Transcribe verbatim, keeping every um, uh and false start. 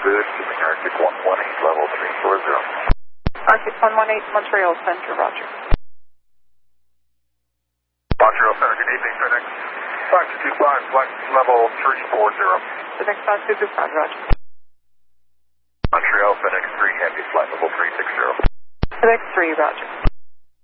boost, giving Arctic one one eight, level three four zero. Arctic one one eight, Montreal Center, roger. Montreal Center, good evening, FedEx five two two five, flight level three four zero. FedEx five two two five, roger. Montreal, FedEx three, happy flight level three six zero. FedEx three, roger.